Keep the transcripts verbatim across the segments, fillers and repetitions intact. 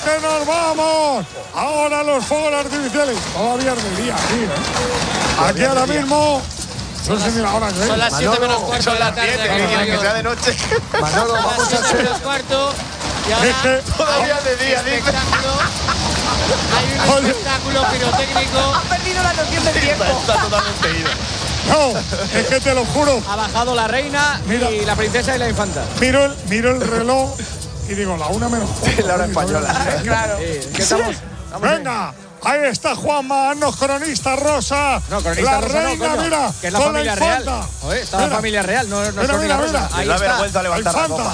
que nos vamos. Ahora los fuegos artificiales. Todavía es de día aquí, ¿eh? Aquí ahora mismo. No sé, mira, ahora, ¿eh? Son las siete menos cuarto. Son las diez, que, que sea de noche. Manolo, vamos a hacer. menos cuarto. Y ahora, Es que todavía de día, dice. espectáculo. Hay un Oye. espectáculo pirotécnico. Ha perdido la noción del tiempo. Está totalmente ido. No, es que te lo juro. Ha bajado la reina Mira. y la princesa y la infanta. Miro el, miro el reloj y digo, la una menos cuarto. La hora española. Claro. Sí, ¿qué estamos? estamos Venga, ahí está Juanma, haznos cronista rosa. No, cronista la rosa no, reina, coño, mira, que es la con familia la real. infanta. Oye, está Mira. la familia real, no, no es Mira, cronista mira, rosa. mira. Ahí Le da está. vergüenza La levantar la infanta.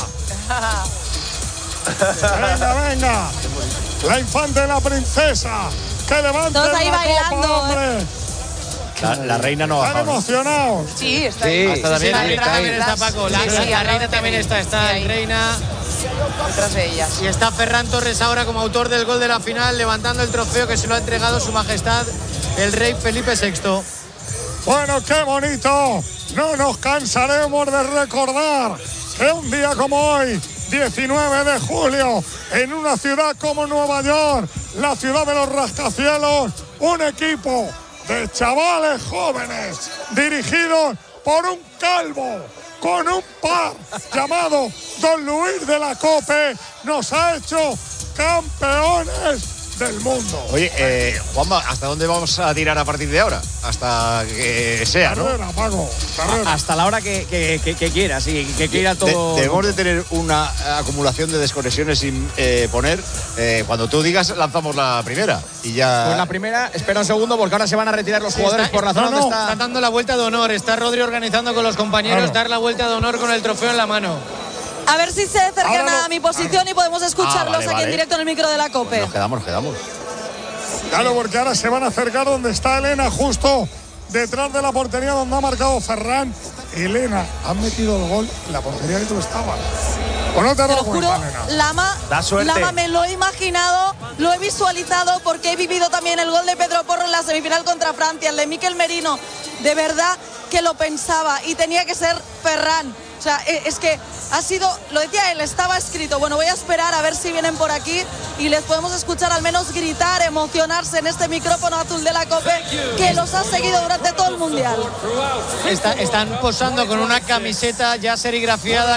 copa. Venga, venga. La infanta y la princesa. Que levanten Todos ahí la bailando, copa, hombre. La, la reina no ha Están bajado. emocionados. Sí, está Sí, ahí. hasta Sí, también la ahí, reina está ahí. también está, Paco. La, Sí, sí, la al lado reina de también Kevin. está. Está Sí, ahí. reina. Detrás de ella. Y está Ferran Torres ahora como autor del gol de la final, levantando el trofeo que se lo ha entregado su majestad, el rey Felipe sexto. Bueno, qué bonito. No nos cansaremos de recordar que un día como hoy, diecinueve de julio, en una ciudad como Nueva York, la ciudad de los rascacielos, un equipo de chavales jóvenes dirigidos por un calvo con un par llamado Don Luis de la Cope nos ha hecho campeones del mundo. Oye, eh, Juanma, ¿hasta dónde vamos a tirar a partir de ahora? Hasta que sea, ¿no? Carrera, Paco, carrera. Hasta la hora que, que, que, que quieras y que quiera todo. De- debemos de tener una acumulación de desconexiones sin eh, poner. Eh, cuando tú digas, lanzamos la primera. Y ya. Pues la primera, espera un segundo porque ahora se van a retirar los jugadores está- por la zona no, donde no, está. Están dando la vuelta de honor. Está Rodri organizando con los compañeros Claro. dar la vuelta de honor con el trofeo en la mano. A ver si se acercan Ahora no- a mi posición y podemos escucharlos Ah, vale, aquí vale. en directo en el micro de la COPE. Nos quedamos, nos quedamos. Claro, porque ahora se van a acercar donde está Elena, justo detrás de la portería donde ha marcado Ferran. Elena, han metido el gol en la portería que tú estabas. ¿O no te has Te dado lo juro, cuenta, Elena? Lama, Da suerte. Lama me lo he imaginado, lo he visualizado porque he vivido también el gol de Pedro Porro en la semifinal contra Francia, el de Mikel Merino. De verdad que lo pensaba y tenía que ser Ferran. O sea, e- es que ha sido, lo decía él, estaba escrito. Bueno, voy a esperar a ver si vienen por aquí y les podemos escuchar al menos gritar, emocionarse en este micrófono azul de la COPE que los ha seguido durante todo el Mundial. Está- están posando con una camiseta ya serigrafiada